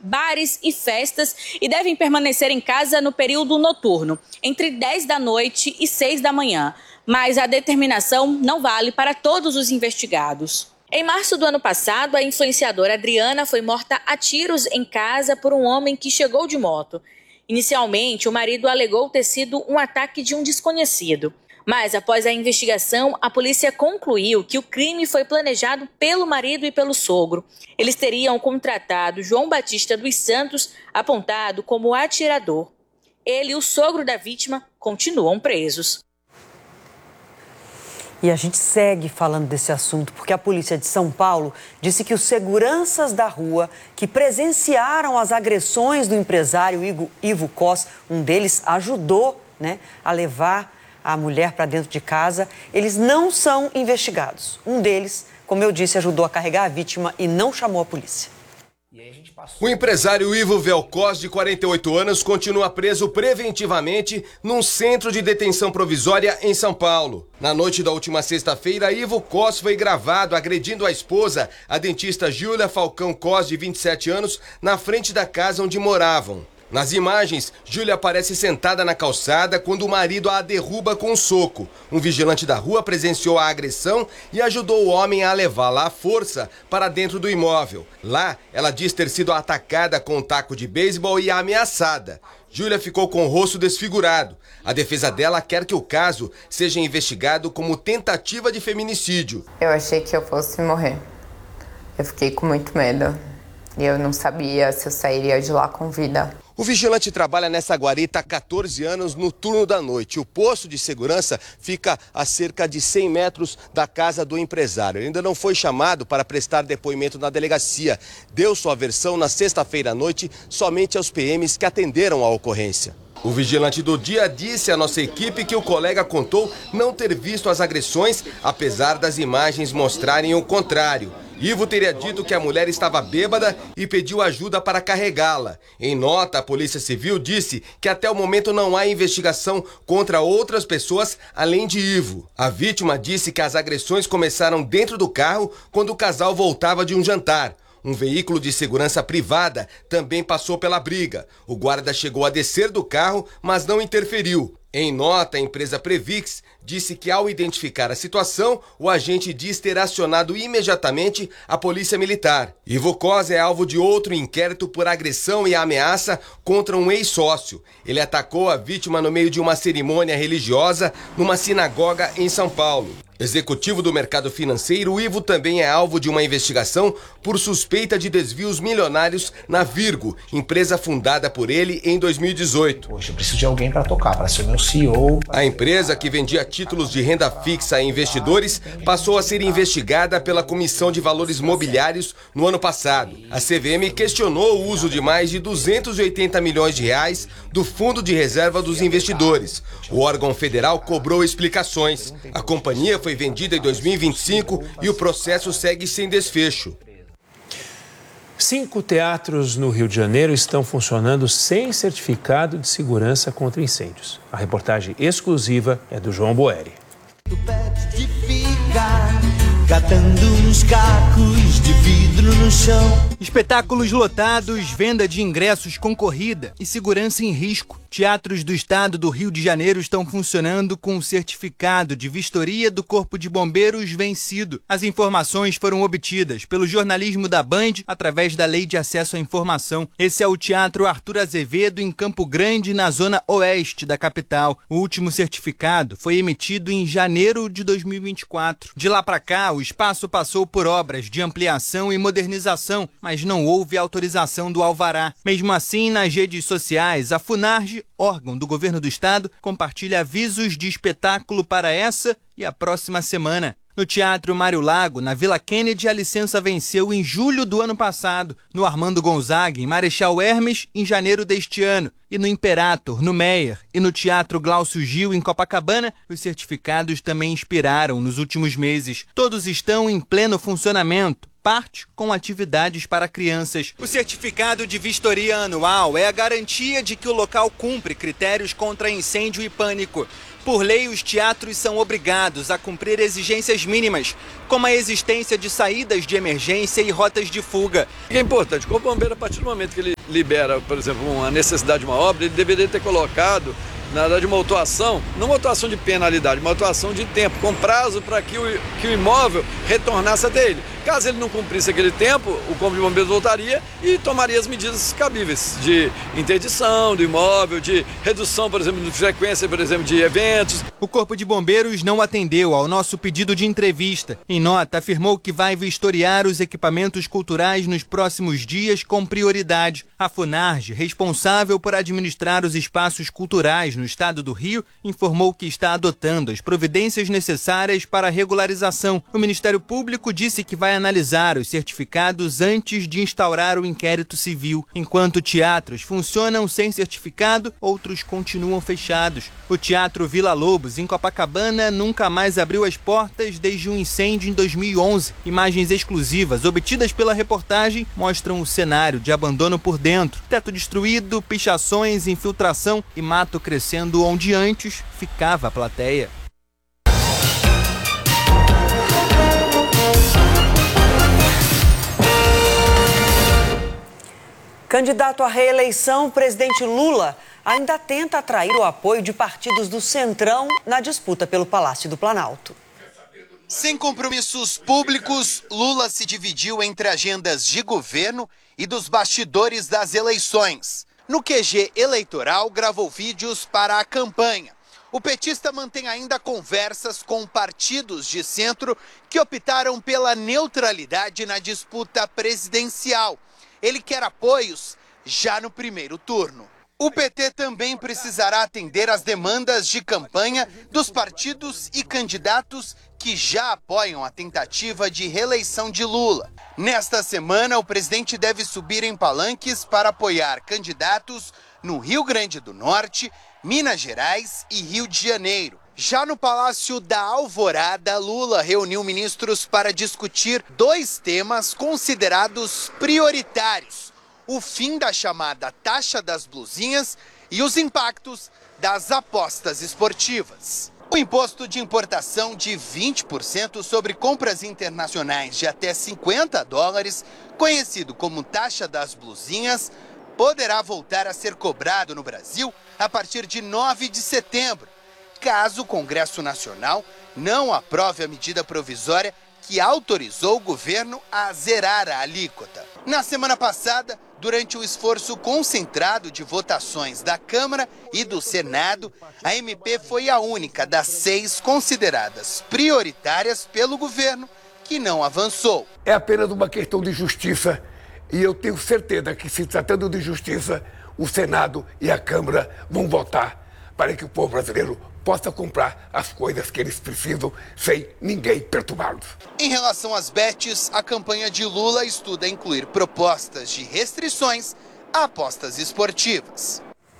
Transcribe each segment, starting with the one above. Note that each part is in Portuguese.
bares e festas e devem permanecer em casa no período noturno, entre 10 da noite e 6 da manhã. Mas a determinação não vale para todos os investigados. Em março do ano passado, a influenciadora Adriana foi morta a tiros em casa por um homem que chegou de moto. Inicialmente, o marido alegou ter sido um ataque de um desconhecido. Mas, após a investigação, a polícia concluiu que o crime foi planejado pelo marido e pelo sogro. Eles teriam contratado João Batista dos Santos, apontado como atirador. Ele e o sogro da vítima continuam presos. E a gente segue falando desse assunto porque a polícia de São Paulo disse que os seguranças da rua que presenciaram as agressões do empresário Ivo Cos, um deles ajudou, a levar a mulher para dentro de casa, eles não são investigados. Um deles, como eu disse, ajudou a carregar a vítima e não chamou a polícia. O empresário Ivo Velcos, de 48 anos, continua preso preventivamente num centro de detenção provisória em São Paulo. Na noite da última sexta-feira, Ivo Cos foi gravado agredindo a esposa, a dentista Júlia Falcão Cos, de 27 anos, na frente da casa onde moravam. Nas imagens, Júlia aparece sentada na calçada quando o marido a derruba com um soco. Um vigilante da rua presenciou a agressão e ajudou o homem a levá-la à força para dentro do imóvel. Lá, ela diz ter sido atacada com um taco de beisebol e ameaçada. Júlia ficou com o rosto desfigurado. A defesa dela quer que o caso seja investigado como tentativa de feminicídio. Eu achei que eu fosse morrer. Eu fiquei com muito medo. E eu não sabia se eu sairia de lá com vida. O vigilante trabalha nessa guarita há 14 anos no turno da noite. O posto de segurança fica a cerca de 100 metros da casa do empresário. Ele ainda não foi chamado para prestar depoimento na delegacia. Deu sua versão na sexta-feira à noite somente aos PMs que atenderam a ocorrência. O vigilante do dia disse à nossa equipe que o colega contou não ter visto as agressões, apesar das imagens mostrarem o contrário. Ivo teria dito que a mulher estava bêbada e pediu ajuda para carregá-la. Em nota, a Polícia Civil disse que até o momento não há investigação contra outras pessoas além de Ivo. A vítima disse que as agressões começaram dentro do carro quando o casal voltava de um jantar. Um veículo de segurança privada também passou pela briga. O guarda chegou a descer do carro, mas não interferiu. Em nota, a empresa Previx disse que, ao identificar a situação, o agente diz ter acionado imediatamente a polícia militar. Ivo Cos é alvo de outro inquérito por agressão e ameaça contra um ex-sócio. Ele atacou a vítima no meio de uma cerimônia religiosa numa sinagoga em São Paulo. Executivo do mercado financeiro, o Ivo também é alvo de uma investigação por suspeita de desvios milionários na Virgo, empresa fundada por ele em 2018. Poxa, eu preciso de alguém para tocar, para ser meu CEO. A empresa, que vendia títulos de renda fixa a investidores, passou a ser investigada pela Comissão de Valores Mobiliários no ano passado. A CVM questionou o uso de mais de 280 milhões de reais do Fundo de Reserva dos Investidores. O órgão federal cobrou explicações. A companhia foi vendida em 2025 e o processo segue sem desfecho. 5 teatros no Rio de Janeiro estão funcionando sem certificado de segurança contra incêndios. A reportagem exclusiva é do João Boeri. Catando uns cacos de vidro no chão. Espetáculos lotados, venda de ingressos com corrida e segurança em risco. Teatros do estado do Rio de Janeiro estão funcionando com o certificado de vistoria do Corpo de Bombeiros vencido. As informações foram obtidas pelo jornalismo da Band através da Lei de Acesso à Informação. Esse é o Teatro Arthur Azevedo, em Campo Grande, na zona oeste da capital. O último certificado foi emitido em janeiro de 2024. De lá para cá, o espaço passou por obras de ampliação e modernização, mas não houve autorização do alvará. Mesmo assim, nas redes sociais, a Funarge, órgão do governo do estado, compartilha avisos de espetáculo para essa e a próxima semana. No Teatro Mário Lago, na Vila Kennedy, a licença venceu em julho do ano passado. No Armando Gonzaga, em Marechal Hermes, em janeiro deste ano. E no Imperator, no Meyer, e no Teatro Glaucio Gil, em Copacabana, os certificados também expiraram nos últimos meses. Todos estão em pleno funcionamento. parte com atividades para crianças. O certificado de vistoria anual é a garantia de que o local cumpre critérios contra incêndio e pânico. Por lei, os teatros são obrigados a cumprir exigências mínimas, como a existência de saídas de emergência e rotas de fuga. É importante, como o bombeiro, a partir do momento que ele libera, por exemplo, uma necessidade de uma obra, ele deveria ter colocado, na verdade, uma autuação, não uma autuação de penalidade, uma autuação de tempo, com prazo para que o imóvel retornasse até ele. Caso ele não cumprisse aquele tempo, o Corpo de Bombeiros voltaria e tomaria as medidas cabíveis de interdição do imóvel, de redução, por exemplo, de frequência, por exemplo, de eventos. O Corpo de Bombeiros não atendeu ao nosso pedido de entrevista. Em nota, afirmou que vai vistoriar os equipamentos culturais nos próximos dias com prioridade. A Funarge, responsável por administrar os espaços culturais no estado do Rio, informou que está adotando as providências necessárias para a regularização. O Ministério Público disse que vai analisar os certificados antes de instaurar o inquérito civil. Enquanto teatros funcionam sem certificado, outros continuam fechados. O Teatro Vila Lobos, em Copacabana, nunca mais abriu as portas desde um incêndio em 2011. Imagens exclusivas obtidas pela reportagem mostram o cenário de abandono por dentro. Teto destruído, pichações, infiltração e mato crescendo onde antes ficava a plateia. Candidato à reeleição, o presidente Lula ainda tenta atrair o apoio de partidos do Centrão na disputa pelo Palácio do Planalto. Sem compromissos públicos, Lula se dividiu entre agendas de governo e dos bastidores das eleições. No QG eleitoral, gravou vídeos para a campanha. O petista mantém ainda conversas com partidos de centro que optaram pela neutralidade na disputa presidencial. Ele quer apoios já no primeiro turno. O PT também precisará atender às demandas de campanha dos partidos e candidatos que já apoiam a tentativa de reeleição de Lula. Nesta semana, o presidente deve subir em palanques para apoiar candidatos no Rio Grande do Norte, Minas Gerais e Rio de Janeiro. Já no Palácio da Alvorada, Lula reuniu ministros para discutir 2 temas considerados prioritários: o fim da chamada taxa das blusinhas e os impactos das apostas esportivas. O imposto de importação de 20% sobre compras internacionais de até $50, conhecido como taxa das blusinhas, poderá voltar a ser cobrado no Brasil a partir de 9 de setembro, caso o Congresso Nacional não aprove a medida provisória que autorizou o governo a zerar a alíquota. Na semana passada, durante o esforço concentrado de votações da Câmara e do Senado, a MP foi a única das 6 consideradas prioritárias pelo governo que não avançou. É apenas uma questão de justiça e eu tenho certeza que, se tratando de justiça, o Senado e a Câmara vão votar para que o povo brasileiro possa comprar as coisas que eles precisam sem ninguém perturbá-los. Em relação às bets, a campanha de Lula estuda incluir propostas de restrições a apostas esportivas.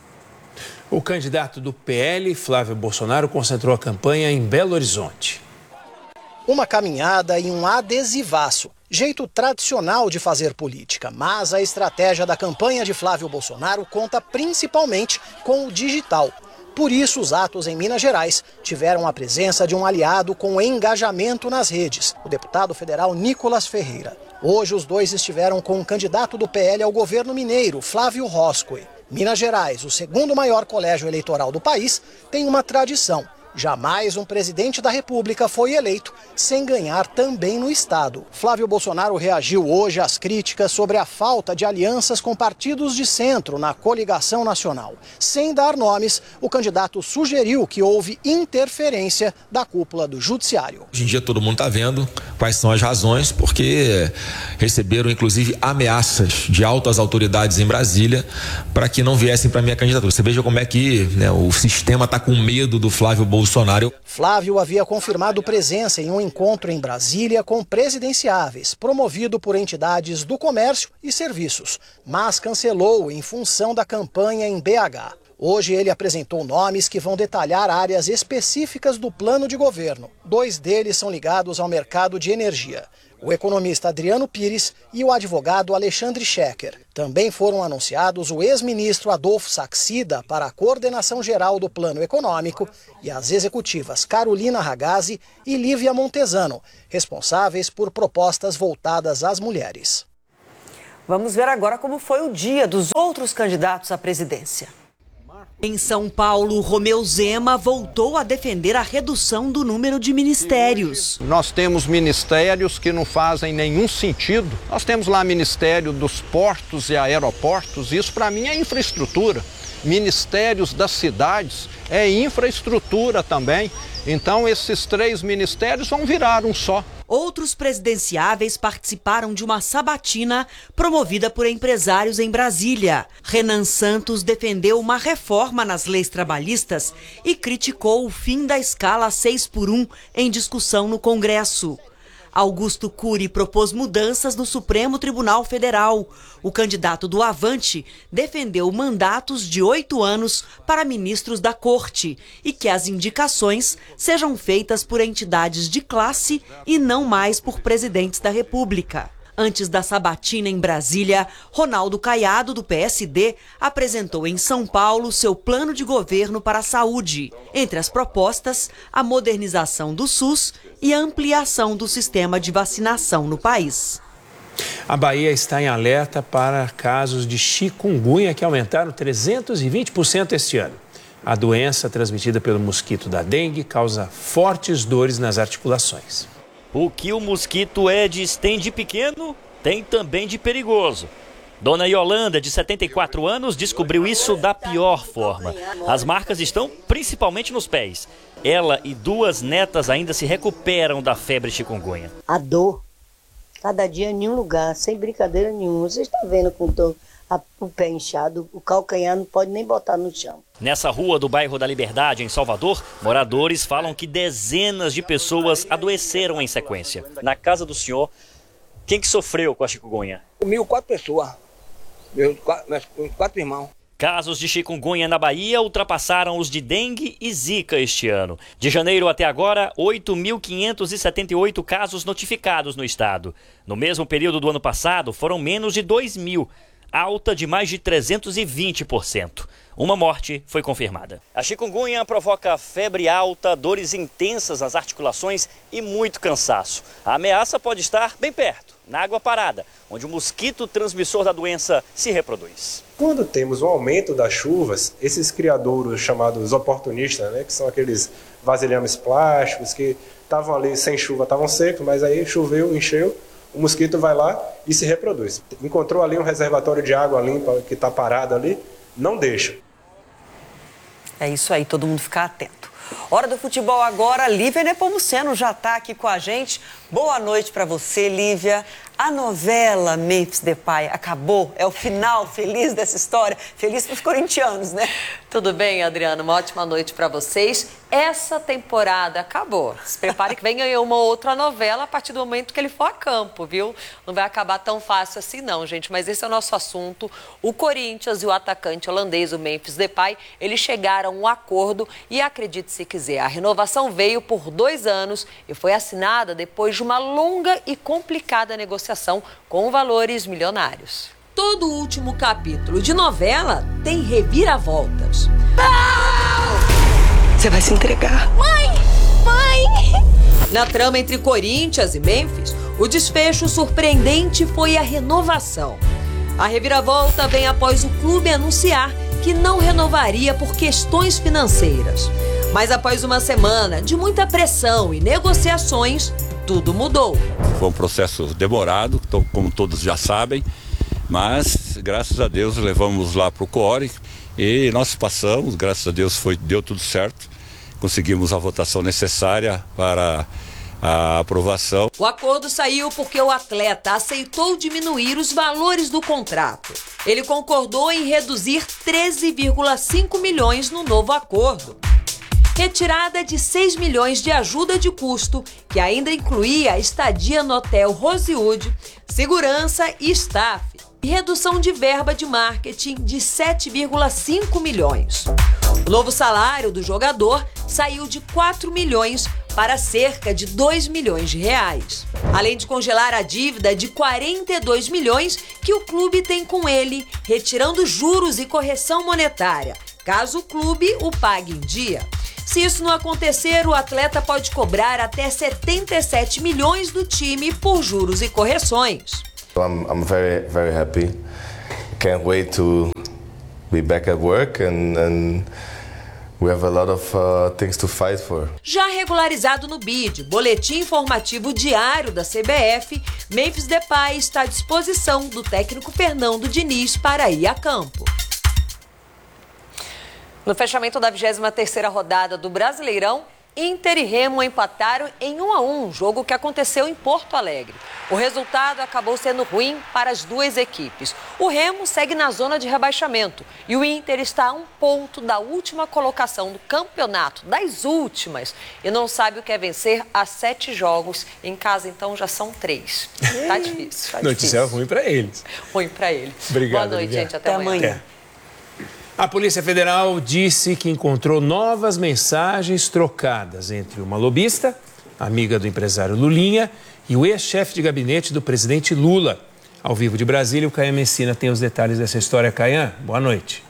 O candidato do PL, Flávio Bolsonaro, concentrou a campanha em Belo Horizonte. Uma caminhada e um adesivaço. Jeito tradicional de fazer política, mas a estratégia da campanha de Flávio Bolsonaro conta principalmente com o digital. Por isso, os atos em Minas Gerais tiveram a presença de um aliado com engajamento nas redes, o deputado federal Nicolas Ferreira. Hoje, os dois estiveram com o candidato do PL ao governo mineiro, Flávio Roscoe. Minas Gerais, o segundo maior colégio eleitoral do país, tem uma tradição. Jamais um presidente da República foi eleito sem ganhar também no estado. Flávio Bolsonaro reagiu hoje às críticas sobre a falta de alianças com partidos de centro na coligação nacional. Sem dar nomes, o candidato sugeriu que houve interferência da cúpula do judiciário. Hoje em dia todo mundo está vendo quais são as razões, porque receberam inclusive ameaças de altas autoridades em Brasília para que não viessem para a minha candidatura. Você veja como é que o sistema está com medo do Flávio Bolsonaro. Flávio havia confirmado presença em um encontro em Brasília com presidenciáveis, promovido por entidades do comércio e serviços, mas cancelou em função da campanha em BH. Hoje ele apresentou nomes que vão detalhar áreas específicas do plano de governo. 2 deles são ligados ao mercado de energia. o economista Adriano Pires e o advogado Alexandre Schecker. Também foram anunciados o ex-ministro Adolfo Saxida para a coordenação geral do Plano Econômico e as executivas Carolina Ragazzi e Lívia Montesano, responsáveis por propostas voltadas às mulheres. Vamos ver agora como foi o dia dos outros candidatos à presidência. Em São Paulo, Romeu Zema voltou a defender a redução do número de ministérios. Nós temos ministérios que não fazem nenhum sentido. Nós temos lá Ministério dos Portos e Aeroportos, isso para mim é infraestrutura. Ministérios das cidades é infraestrutura também. Então esses 3 ministérios vão virar um só. Outros presidenciáveis participaram de uma sabatina promovida por empresários em Brasília. Renan Santos defendeu uma reforma nas leis trabalhistas e criticou o fim da escala 6x1 em discussão no Congresso. Augusto Cury propôs mudanças no Supremo Tribunal Federal. O candidato do Avante defendeu mandatos de 8 anos para ministros da Corte e que as indicações sejam feitas por entidades de classe e não mais por presidentes da República. Antes da sabatina em Brasília, Ronaldo Caiado, do PSD, apresentou em São Paulo seu plano de governo para a saúde. Entre as propostas, a modernização do SUS e a ampliação do sistema de vacinação no país. A Bahia está em alerta para casos de chikungunya que aumentaram 320% este ano. A doença transmitida pelo mosquito da dengue causa fortes dores nas articulações. O que o mosquito Aedes tem de pequeno, tem também de perigoso. Dona Yolanda, de 74 anos, descobriu isso da pior forma. As marcas estão principalmente nos pés. Ela e 2 netas ainda se recuperam da febre chikungunya. A dor, cada dia em nenhum lugar, sem brincadeira nenhuma. Você está vendo com o pé inchado, o calcanhar não pode nem botar no chão. Nessa rua do bairro da Liberdade, em Salvador, moradores falam que dezenas de pessoas adoeceram em sequência. Na casa do senhor, quem que sofreu com a chikungunya? Comigo 4 pessoas, meus 4 irmãos. Casos de chikungunya na Bahia ultrapassaram os de dengue e zika este ano. De janeiro até agora, 8.578 casos notificados no estado. No mesmo período do ano passado, foram menos de 2.000. Alta de mais de 320%. Uma morte foi confirmada. A chikungunya provoca febre alta, dores intensas nas articulações e muito cansaço. A ameaça pode estar bem perto, na água parada, onde o mosquito transmissor da doença se reproduz. Quando temos um aumento das chuvas, esses criadouros chamados oportunistas, que são aqueles vasilhames plásticos que estavam ali sem chuva, estavam secos, mas aí choveu, encheu, o mosquito vai lá e se reproduz. Encontrou ali um reservatório de água limpa que está parado ali, não deixa. É isso aí, todo mundo ficar atento. Hora do futebol agora, Lívia Nepomuceno já está aqui com a gente. Boa noite para você, Lívia. A novela Memphis Depay acabou, é o final feliz dessa história, feliz para os corintianos, né? Tudo bem, Adriana? Uma ótima noite para vocês. Essa temporada acabou. Se prepare que venha uma outra novela a partir do momento que ele for a campo, viu? Não vai acabar tão fácil assim não, gente, mas esse é o nosso assunto. O Corinthians e o atacante holandês, o Memphis Depay, eles chegaram a um acordo e, acredite se quiser, a renovação veio por 2 anos e foi assinada depois de uma longa e complicada negociação com valores milionários. Todo último capítulo de novela tem reviravoltas. Você vai se entregar. Mãe! Na trama entre Corinthians e Memphis, o desfecho surpreendente foi a renovação. A reviravolta vem após o clube anunciar que não renovaria por questões financeiras. Mas após uma semana de muita pressão e negociações, tudo mudou. Foi um processo demorado, como todos já sabem, mas graças a Deus levamos lá para o CORE e nós passamos, graças a Deus deu tudo certo, conseguimos a votação necessária para a aprovação. O acordo saiu porque o atleta aceitou diminuir os valores do contrato. Ele concordou em reduzir 13,5 milhões no novo acordo. Retirada de 6 milhões de ajuda de custo, que ainda incluía estadia no hotel Rosewood, segurança e staff, e redução de verba de marketing de 7,5 milhões. O novo salário do jogador saiu de 4 milhões para cerca de 2 milhões de reais. Além de congelar a dívida de 42 milhões que o clube tem com ele, retirando juros e correção monetária, caso o clube o pague em dia. Se isso não acontecer, o atleta pode cobrar até 77 milhões do time por juros e correções. I'm very, very happy. Can't wait to be back at work and we have a lot of things to fight for. Já regularizado no BID, boletim informativo diário da CBF, Memphis Depay está à disposição do técnico Fernando Diniz para ir a campo. No fechamento da 23ª rodada do Brasileirão, Inter e Remo empataram em 1-1, jogo que aconteceu em Porto Alegre. O resultado acabou sendo ruim para as duas equipes. O Remo segue na zona de rebaixamento e o Inter está a 1 ponto da última colocação do campeonato, das últimas, e não sabe o que é vencer a 7 jogos. Em casa, então, já são 3. Tá difícil. Notícia ruim para eles. Ruim para eles. Obrigado, Boa noite, Lívia. gente. Até amanhã. A Polícia Federal disse que encontrou novas mensagens trocadas entre uma lobista, amiga do empresário Lulinha, e o ex-chefe de gabinete do presidente Lula. Ao vivo de Brasília, o Caian Messina tem os detalhes dessa história. Caian, boa noite.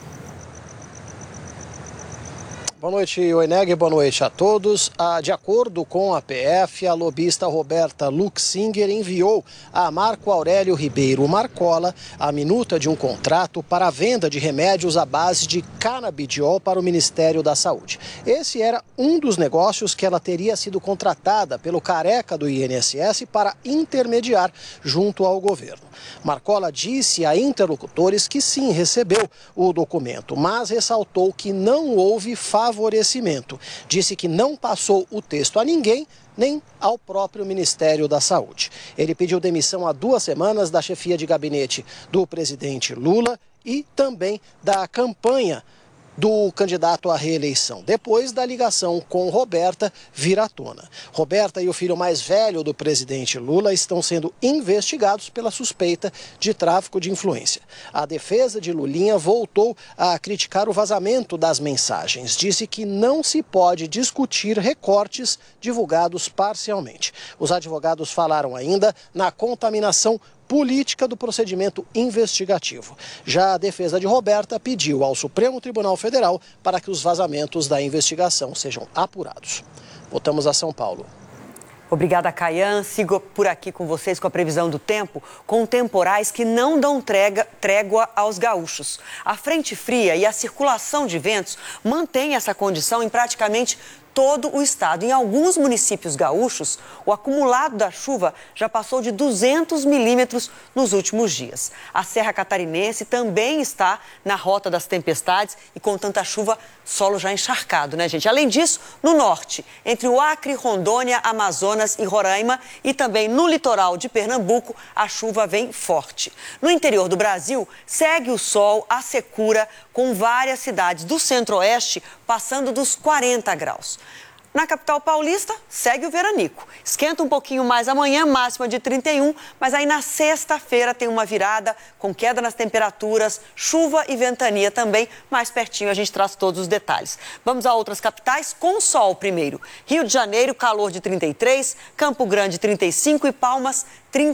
Boa noite, Oeneg, boa noite a todos. De acordo com a PF, a lobista Roberta Luxinger enviou a Marco Aurélio Ribeiro Marcola a minuta de um contrato para a venda de remédios à base de canabidiol para o Ministério da Saúde. Esse era um dos negócios que ela teria sido contratada pelo careca do INSS para intermediar junto ao governo. Marcola disse a interlocutores que sim, recebeu o documento, mas ressaltou que não houve favorecimento. Disse que não passou o texto a ninguém, nem ao próprio Ministério da Saúde. Ele pediu demissão há 2 semanas da chefia de gabinete do presidente Lula e também da campanha do candidato à reeleição, depois da ligação com Roberta vir à tona. Roberta e o filho mais velho do presidente Lula estão sendo investigados pela suspeita de tráfico de influência. A defesa de Lulinha voltou a criticar o vazamento das mensagens. Disse que não se pode discutir recortes divulgados parcialmente. Os advogados falaram ainda na contaminação política do procedimento investigativo. Já a defesa de Roberta pediu ao Supremo Tribunal Federal para que os vazamentos da investigação sejam apurados. Voltamos a São Paulo. Obrigada, Caian. Sigo por aqui com vocês com a previsão do tempo, com temporais que não dão trégua aos gaúchos. A frente fria e a circulação de ventos mantêm essa condição em praticamente todo o estado. Em alguns municípios gaúchos, o acumulado da chuva já passou de 200 milímetros nos últimos dias. A Serra Catarinense também está na rota das tempestades e com tanta chuva, solo já encharcado, né, gente? Além disso, no norte, entre o Acre, Rondônia, Amazonas e Roraima e também no litoral de Pernambuco, a chuva vem forte. No interior do Brasil, segue o sol, a secura, com várias cidades do centro-oeste passando dos 40 graus. Na capital paulista, segue o veranico. Esquenta um pouquinho mais amanhã, máxima de 31, mas aí na sexta-feira tem uma virada com queda nas temperaturas, chuva e ventania também. Mais pertinho a gente traz todos os detalhes. Vamos a outras capitais com sol primeiro. Rio de Janeiro, calor de 33, Campo Grande 35 e Palmas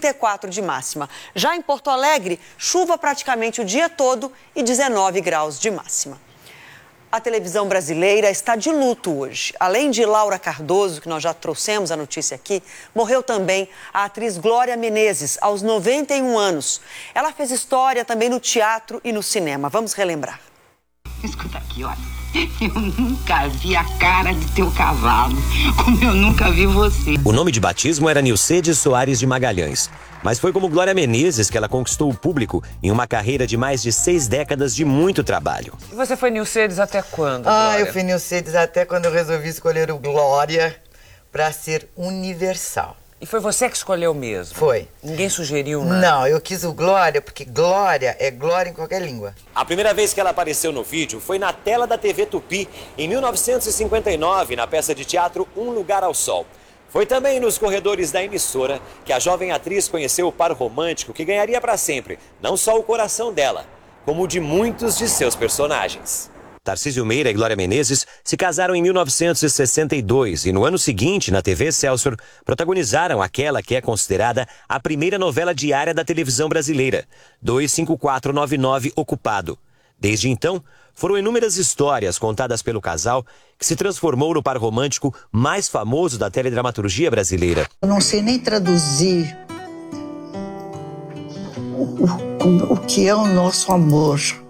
34 de máxima. Já em Porto Alegre, chuva praticamente o dia todo e 19 graus de máxima. A televisão brasileira está de luto hoje. Além de Laura Cardoso, que nós já trouxemos a notícia aqui, morreu também a atriz Glória Menezes, aos 91 anos. Ela fez história também no teatro e no cinema. Vamos relembrar. Escuta aqui, olha. Eu nunca vi a cara de teu cavalo, como eu nunca vi você. O nome de batismo era Nilcedes Soares de Magalhães. Mas foi como Glória Menezes que ela conquistou o público em uma carreira de mais de 6 décadas de muito trabalho. E você foi Nilcedes até quando, Glória? Eu fui Nilcedes até quando eu resolvi escolher o Glória para ser universal. E foi você que escolheu mesmo? Foi. Ninguém sugeriu nada? Não, eu quis o Glória porque Glória é glória em qualquer língua. A primeira vez que ela apareceu no vídeo foi na tela da TV Tupi, em 1959, na peça de teatro Um Lugar ao Sol. Foi também nos corredores da emissora que a jovem atriz conheceu o par romântico que ganharia para sempre, não só o coração dela, como o de muitos de seus personagens. Tarcísio Meira e Glória Menezes se casaram em 1962 e no ano seguinte, na TV Excelsior, protagonizaram aquela que é considerada a primeira novela diária da televisão brasileira, 25499 Ocupado. Desde então, foram inúmeras histórias contadas pelo casal que se transformou no par romântico mais famoso da teledramaturgia brasileira. Eu não sei nem traduzir o que é o nosso amor.